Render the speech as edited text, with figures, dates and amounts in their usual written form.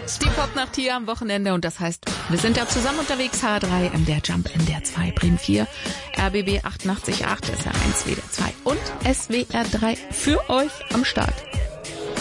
Die Popnacht hier am Wochenende und das heißt, wir sind ja zusammen unterwegs. H3, MDR Jump, MDR 2, Bremen 4, RBB 88.8, SR1, WDR 2 und SWR 3 für euch am Start.